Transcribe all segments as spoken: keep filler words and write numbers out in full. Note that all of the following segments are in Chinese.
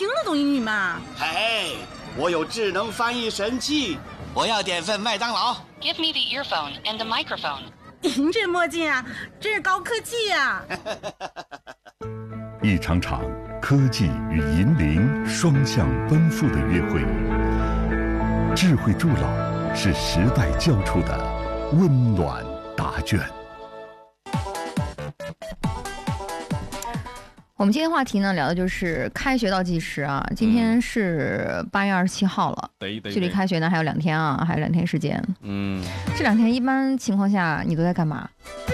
听得懂英语吗？ 嘿，我有智能翻译神器，我要点份麦当劳。 Give me the earphone and the microphone. 您这墨镜啊，真是高科技呀、 啊！一场场科技与银铃双向奔赴的约会，智慧助老是时代交出的温暖答卷。 我们今天话题呢，聊的就是开学倒计时啊。今天是八月二十七号了， 对对， 距离开学呢还有两天啊，还有两天时间。 嗯， 这两天一般情况下你都在干嘛？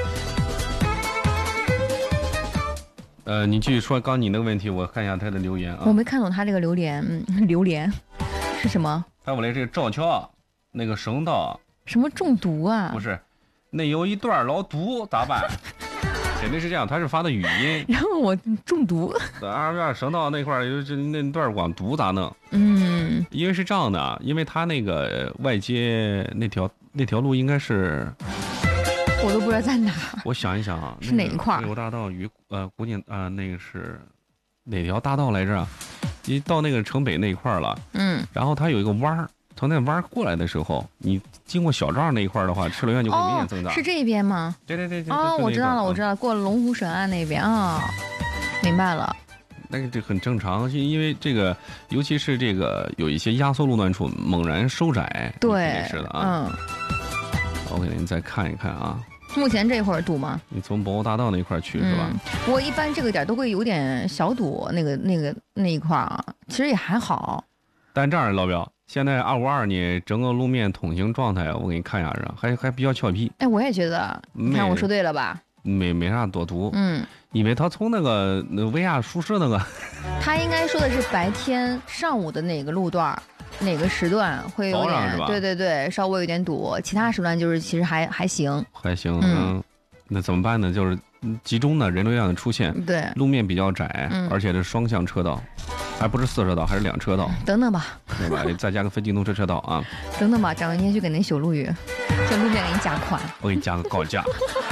呃，你继续说刚你那个问题，我看一下他的留言啊。 我没看懂他这个榴莲，嗯，榴莲是什么？ 他我来这个赵桥那个省道什么中毒啊？ 不是，那有一段老堵咋办？肯定是这样，他是发的语音。 然后我中毒。 二院省道那块儿有那段光堵咋弄？ 嗯， 因为是这样的，因为他那个外街那条那条路应该是， 我都不知道在哪。 我想一想啊， 是哪一块？ 有大道与呃古井啊、呃，那个是哪条大道来着？一到那个城北那一块了， 嗯， 然后它有一个弯儿。从那弯过来的时候，你经过小赵那一块的话，车流量就会明显增大。 哦、是这边吗？ 对对对对。 哦，我知道了，我知道，过了龙湖省岸那边啊、哦，明白了。 那个这很正常，因为这个，尤其是这个有一些压缩路段处猛然收窄， 对， 是的啊。 嗯。 我给您再看一看啊。 目前这会儿堵吗？ 你从博鳌大道那块去、嗯、是吧？ 我一般这个点都会有点小堵，那个那个那一块啊，其实也还好。 但这样，老表。现在二五二呢，整个路面通行状态，我给你看一下，还还比较俏皮。 哎，我也觉得，你看我说对了吧？ 没没啥多堵， 嗯， 因为他从那个那维亚宿舍那个， 他应该说的是白天上午的哪个路段，哪个时段会有点，对对对，稍微有点堵，其他时段就是其实还还行， 还行，嗯，那怎么办呢？就是集中的人流量的出现， 对， 路面比较窄， 嗯、 而且是双向车道。还不是四车道，还是两车道。 等等吧， 对吧？再加个非机动车车道啊。 等等吧，张文天去给您修路域，这路面给你加宽。 我给你加个高架，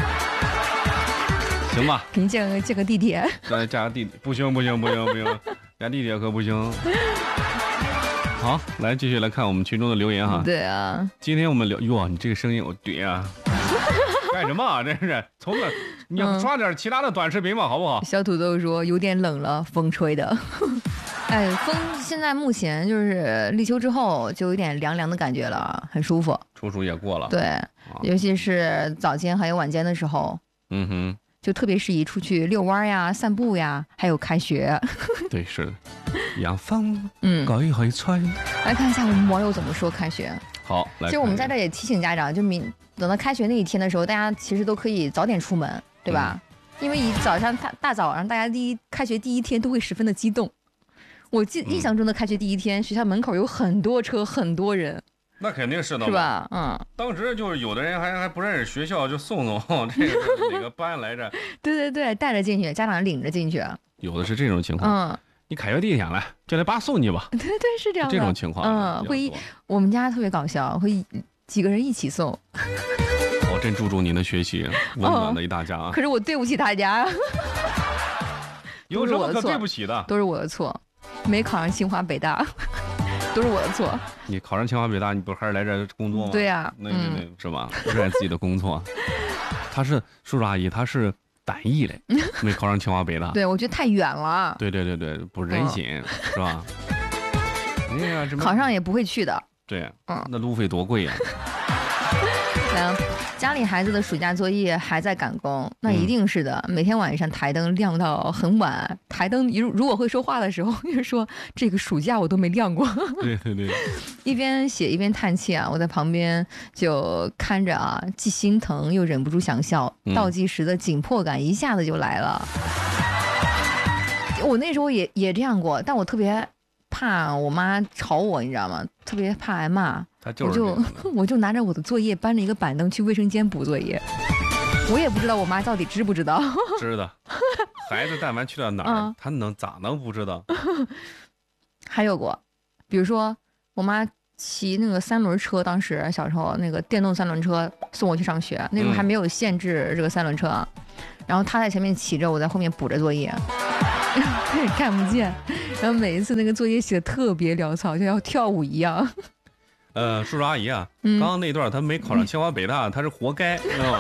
行吧？ 给你建个建个地铁。 再加个地，不行不行不行不行，加地铁可不行。好，来继续来看我们群众的留言哈。 对啊， 今天我们聊，哟，你这个声音，我对啊。干什么啊？真是从那，你要刷点其他的短视频吧，好不好？ 小土豆说有点冷了，风吹的。哎，风现在目前就是立秋之后就有点凉凉的感觉了，很舒服。 处暑也过了。 对，啊、尤其是早间还有晚间的时候， 嗯哼， 就特别适宜出去遛弯呀、散步呀，还有开学。 对，是的。养风， 嗯， 改会吹。 来看一下我们网友怎么说开学。 好，来。 其实我们在这也提醒家长，就明。等到开学那一天的时候，大家其实都可以早点出门，对吧？嗯、因为一早上大大早上，大家第一开学第一天都会十分的激动。我记印象中的开学第一天，嗯、学校门口有很多车，很多人。 那肯定是的， 是吧？嗯。 当时就是有的人还还不认识学校，就送送这个哪个班来着？ 对对对，带着进去，家长领着进去。 有的是这种情况。 嗯。 你开学第一天来，就来爸送你吧。 对对，是这样的。 这种情况。 嗯，会我们家特别搞笑，会几个人一起送。 我真注重您的学习，温暖的一大家啊！ 哦、可是我对不起大家， 有什么可对不起的？ 都是我的错，没考上清华北大，都是我的错。 你考上清华北大，你不还是来这工作吗？ 对呀、 啊，那那那、嗯、是吧？热爱自己的工作。他是叔叔阿姨，他是胆毅嘞，没考上清华北大。 对，我觉得太远了。 对对对对，不忍心、嗯、是吧？哎呀，这考上也不会去的。 对，嗯，那路费多贵呀、 啊！家里孩子的暑假作业还在赶工，那一定是的。嗯、每天晚上台灯亮到很晚，台灯如如果会说话的时候，就说这个暑假我都没亮过。 对对对， 一边写一边叹气啊！我在旁边就看着啊，既心疼又忍不住想笑， 嗯、 倒计时的紧迫感一下子就来了。我那时候也也这样过，但我特别怕我妈吵我，你知道吗？特别怕挨骂。 就是、 我就我就拿着我的作业搬着一个板凳去卫生间补作业，我也不知道我妈到底知不知道。 知道，孩子但凡去到哪儿，嗯、他能咋能不知道？ 还有过，比如说我妈骑那个三轮车，当时小时候那个电动三轮车送我去上学，那时候还没有限制这个三轮车，嗯、然后她在前面骑着，我在后面补着作业。 看不见，然后每一次那个作业写的特别潦草，就要跳舞一样。 呃，叔叔阿姨啊， 嗯刚刚那段他没考上清华北大，他是活该，知道吗？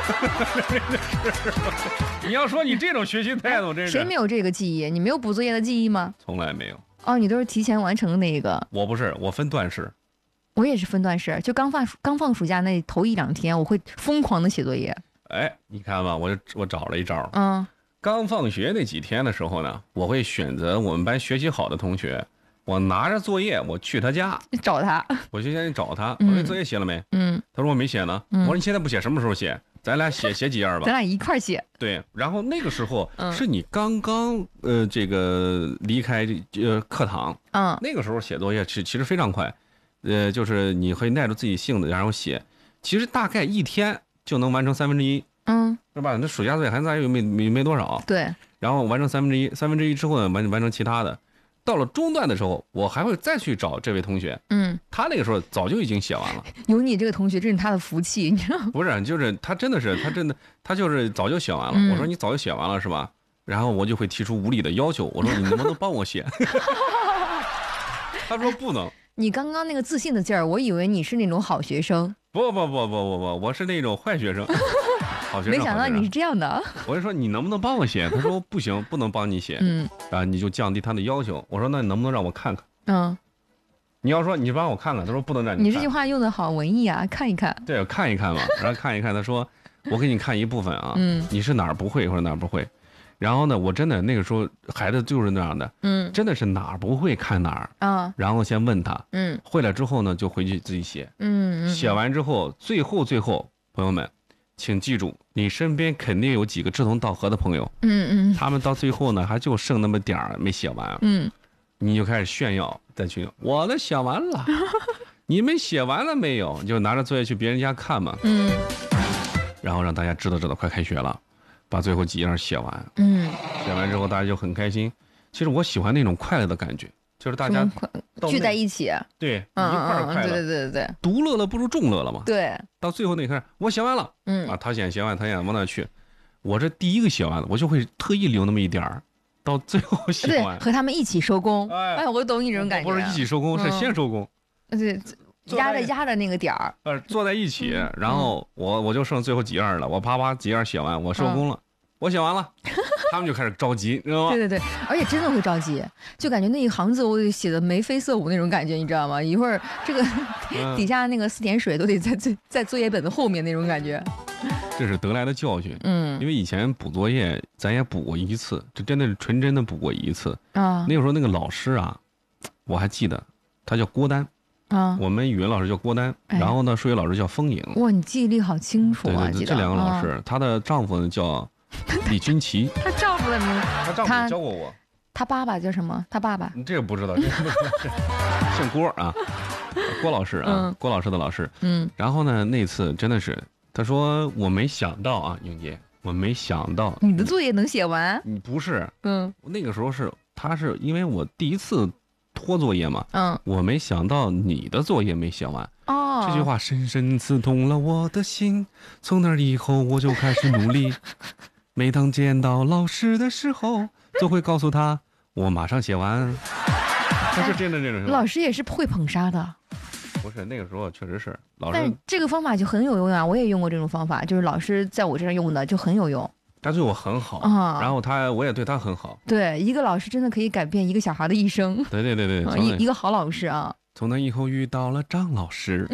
你要说你这种学习态度，真是谁没有这个记忆？你没有补作业的记忆吗？ 从来没有。 哦，你都是提前完成的那一个。 我不是，我分段式。 我也是分段式，就刚放刚放暑假那头一两天，我会疯狂的写作业。 哎，你看吧，我就我找了一招。 嗯， 刚放学那几天的时候呢，我会选择我们班学习好的同学，我拿着作业我去他家找他， 我就先去找他， 嗯我说你作业写了没？ 嗯， 他说我没写呢。 嗯我说你现在不写什么时候写？咱俩写写几页吧。 咱俩一块儿写。 对，然后那个时候嗯是你刚刚呃这个离开这呃课堂， 嗯那个时候写作业其其实非常快，呃，就是你会耐住自己性子，然后写，其实大概一天就能完成三分之一， 嗯， 是吧？那暑假作业还咱又没没没多少， 对， 然后完成三分之一，三分之一之后呢，完完成其他的。到了中段的时候，我还会再去找这位同学， 嗯， 他那个时候早就已经写完了。 有你这个同学，这是他的福气，你知道吗？ 不是，就是他真的是，他真的，他就是早就写完了。 嗯我说你早就写完了是吧？然后我就会提出无理的要求，我说你能不能帮我写？他说不能。 你刚刚那个自信的劲儿，我以为你是那种好学生， 不不不不不不，我是那种坏学生，好学生。 没想到你是这样的。 我就说你能不能帮我写？他说不行，不能帮你写。 嗯啊，你就降低他的要求。我说那你能不能让我看看？ 嗯， 你要说你帮我看看，他说不能让你看。 你这句话用的好文艺啊，看一看。 对，看一看嘛，然后看一看。他说我给你看一部分啊， 嗯你是哪儿不会或者哪儿不会。然后呢，我真的那个时候孩子就是那样的， 嗯真的是哪儿不会看哪儿， 啊然后先问他， 嗯会了之后呢，就回去自己写。 嗯嗯， 写完之后，最后最后，朋友们，请记住，你身边肯定有几个志同道合的朋友， 嗯嗯他们到最后呢，还就剩那么点儿没写完， 嗯， 你就开始炫耀，再去我的写完了，你们写完了没有？就拿着作业去别人家看嘛， 嗯然后让大家知道知道，快开学了，把最后几页写完， 嗯， 写完之后大家就很开心。其实我喜欢那种快乐的感觉，就是大家到聚那在一起， 对一嗯块儿嗯嗯，对快乐， 对对对对独乐乐不如众乐乐嘛。 对， 到最后那刻，我写完了。 嗯啊，他先写完，他先往那去。我这第一个写完了，我就会特意留那么一点儿，到最后写对， 完。 和他们一起收工。 哎哎，我懂你这种感觉。 不是一起收工，是嗯先收工， 对， 坐压着在压着那个点儿。 呃，坐在一起， 嗯然后我我就剩最后几页了，我啪啪几页写完，我收工了，我写完了，他们就开始着急，你知道吗？ 对对对，而且真的会着急，就感觉那一行字我写的眉飞色舞那种感觉，你知道吗？一会儿这个嗯底下那个四点水都得在在在作业本的后面那种感觉。 这是得来的教训。 嗯因为以前补作业，咱也补过一次，这真的是纯真的补过一次。 啊那个时候那个老师啊，我还记得，他叫郭丹， 啊！ 我们语文老师叫郭丹， 哎然后呢，数学老师叫风影。 哇，你记忆力好清楚啊！ 对对对， 记得这两个老啊师，她的丈夫呢叫李军旗， 她丈夫的名字， 她丈他夫教过我， 她爸爸叫什么？她爸爸你这个不知道，这个不知道，姓郭啊，郭老师啊嗯， 郭老师的老师。 嗯然后呢，那次真的是，他说我没想到啊，英杰，我没想到你的作业能写完？ 你不是嗯那个时候是他是因为我第一次拖作业嘛， 嗯我没想到你的作业没写完。 哦， 这句话深深刺痛了我的心，从那以后我就开始努力。每当见到老师的时候，就会告诉他我马上写完。他是真的这种人， 老师也是会捧杀的。 不是那个时候确实是老但师， 这个方法就很有用啊！我也用过这种方法，就是老师在我这儿用的就很有用。 他对我很好， 啊然后他我也对他很好。 对，一个老师真的可以改变一个小孩的一生。 对对对对， 啊从那一一个好老师啊， 从那以后遇到了张老师，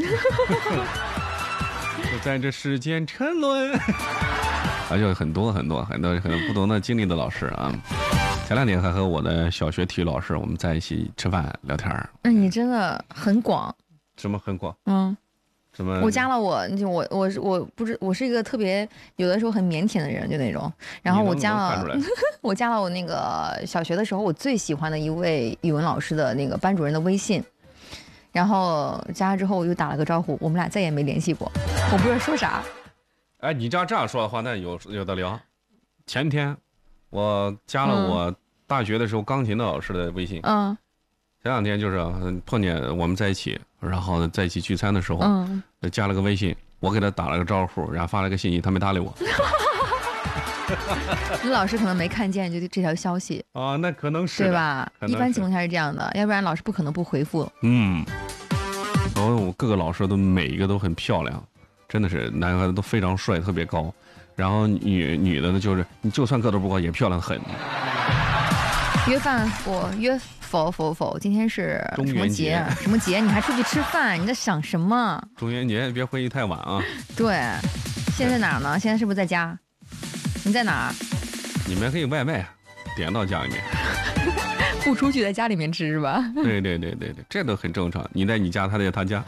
就在这世间沉沦。还有很多很多很多很多不同的经历的老师啊。前两天还和我的小学体育老师我们在一起吃饭聊天儿。 那你真的很广。 什么很广？ 嗯， 什么？ 我加了我，就我我是我不是我是一个特别有的时候很腼腆的人，就那种。然后我加了，我加了我那个小学的时候我最喜欢的一位语文老师的那个班主任的微信。然后加了之后我又打了个招呼，我们俩再也没联系过。我不知道说啥。 哎，你这样这样说的话，那有有的聊。前天我加了我大学的时候钢琴的老师的微信。 嗯。 前两天就是碰见我们在一起，然后在一起聚餐的时候， 嗯， 加了个微信，我给他打了个招呼，然后发了个信息，他没搭理我。 你老师可能没看见就这条消息啊，那可能是对吧？ 一般情况下是这样的，要不然老师不可能不回复。 嗯，然后我各个老师都每一个都很漂亮，真的是男孩子都非常帅，特别高。然后女女的呢，就是你就算个头不高，也漂亮很。 约饭否约否否否，今天是什么节？什么节？你还出去吃饭？你在想什么？ 中元节，别回去太晚啊。 对，现在哪儿呢？现在是不是在家？你在哪儿？ 你们可以外卖点到家里面。 不出去，在家里面吃是吧？ 对对对对对，这都很正常。你在你家，他在他家。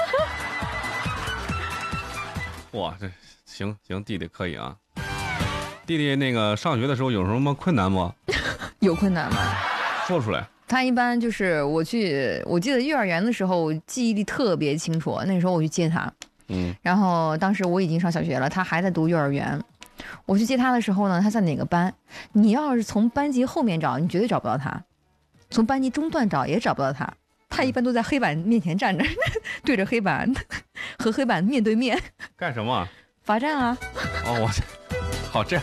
哇，这行行，弟弟可以啊。弟弟那个上学的时候有什么困难不？ 有困难吗？ 说出来。 他一般就是我去，我记得幼儿园的时候，我记忆力特别清楚。那时候我去接他， 嗯， 然后当时我已经上小学了，他还在读幼儿园。我去接他的时候呢，他在哪个班？你要是从班级后面找，你绝对找不到他；从班级中段找也找不到他。他一般都在黑板面前站着，对着黑板，和黑板面对面。 干什么？ 罚站啊！ 哦，我好这样。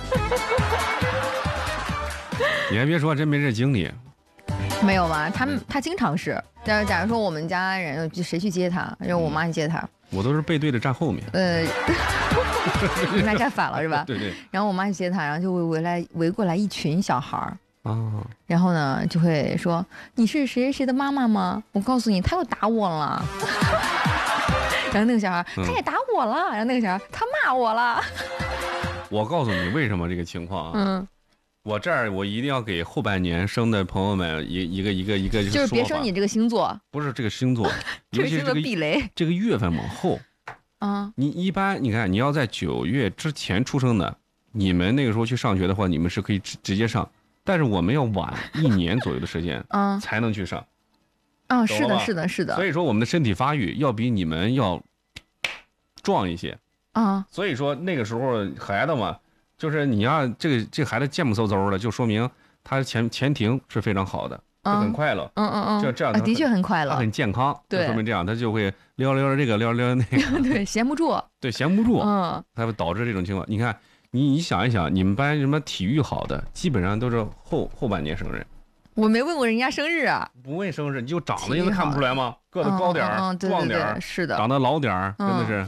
你还别说，真没这经历。 没有吧？他们他经常是。假如假如说我们家人就谁去接他，然后我妈去接他， 我都是背对着站后面。 呃，你们俩站反了是吧？ 对对。 然后我妈去接他，然后就会围来围过来一群小孩儿。 啊。 然后呢，就会说你是谁谁谁的妈妈吗？我告诉你，他又打我了。然后那个小孩、嗯、他也打我了。然后那个小孩他骂我了。 我告诉你为什么这个情况啊？ 嗯。 我这儿我一定要给后半年生的朋友们一一个一个一个就是别生你这个星座， 不是这个星座， 这个星座避雷。 这个月份往后， 啊， 你一般你看你要在九月之前出生的，你们那个时候去上学的话，你们是可以直直接上，但是我们要晚一年左右的时间啊才能去上。 啊，是的，是的，是的。 所以说我们的身体发育要比你们要壮一些啊， 所以说那个时候孩子嘛。就是你要这个这个孩子健步嗖嗖的，就说明他前前庭是非常好的，就很快乐。 嗯嗯嗯， 就这样， 的确很快乐， 他很健康。 对， 就说明这样，他就会撩撩这个撩撩那个。 对，闲不住。 对，闲不住。 嗯， 才会导致这种情况。你看，你你想一想，你们班什么体育好的，基本上都是后后半年生人。 我没问过人家生日啊。 不问生日，你就长得应该看不出来吗？个子高点儿， 嗯， 壮点儿， 是的。 长得老点儿，真的是。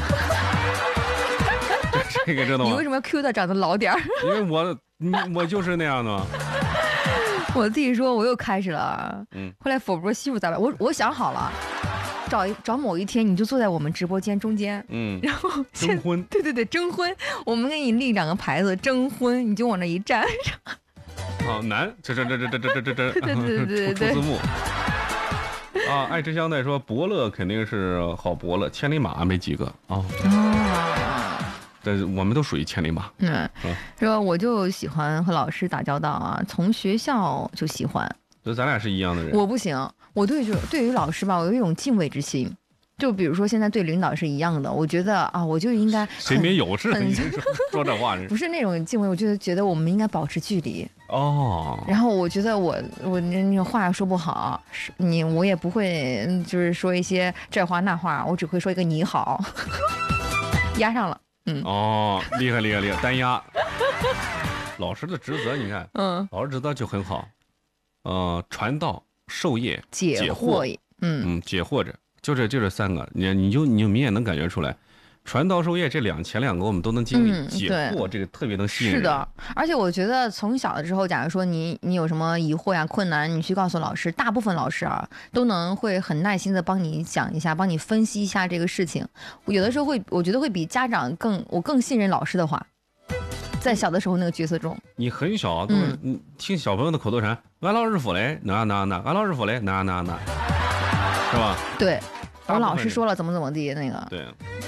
这个知道吗？ 你为什么要 Q 他长得老点儿？ 因为我，我就是那样的。 我弟说我又开始了，嗯，后来否不媳妇咋办？我我想好了，找一找某一天你就坐在我们直播间中间， 嗯， 然后征婚， 对对对，征婚，我们给你立两个牌子，征婚，你就往那一站。 好难，这这这这这这这这这， 对对对对对， 出字幕。啊，爱吃香菜说伯乐肯定是好伯乐，千里马没几个啊。 哦， 但是我们都属于千里马。 嗯，说我就喜欢和老师打交道啊，从学校就喜欢。 就咱俩是一样的人。 我不行，我对就对于老师吧，我有一种敬畏之心。就比如说现在对领导是一样的，我觉得啊，我就应该谁没有是说这话不是那种敬畏，我就觉得我们应该保持距离哦。 然后我觉得我我那种话说不好，你我也不会就是说一些这话那话，我只会说一个你好，压上了。嗯哦，厉害厉害厉害，单压。老师的职责你看， 嗯， 老师职责就很好，呃，传道授业解惑，嗯嗯，解惑着。就这就这三个，你你就你就明显能感觉出来，传道授业这两前两个我们都能经历，嗯、解惑这个特别能吸引人。 是的，而且我觉得从小的时候，假如说你你有什么疑惑呀、困难，你去告诉老师，大部分老师啊都能会很耐心的帮你讲一下，帮你分析一下这个事情。有的时候会，我觉得会比家长更我更信任老师的话。在小的时候那个角色中， 你很小，嗯，你听小朋友的口头禅，俺老师说嘞，哪哪哪，俺老师说嘞，哪哪哪，是吧？ 对。我老师说了怎么怎么地那个对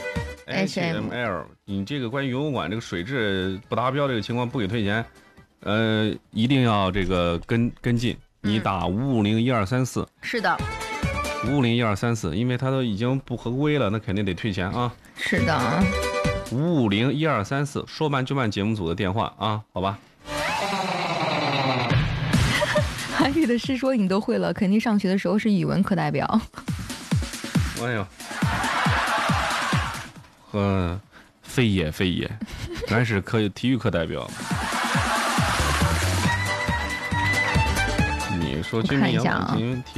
H M L 你这个关于游泳馆这个水质不达标这个情况不给退钱，呃一定要这个跟跟进，你打五五零一二三四。 是的， 五五零一二三四，因为他都已经不合规了，那肯定得退钱啊。 是的， 五五零一二三四，说慢就慢节目组的电话啊，好吧。 韩语的诗说你都会了，肯定上学的时候是语文课代表。 哎呦，呃，非也非也，咱是课体育课代表。 说我居民养看一下啊老金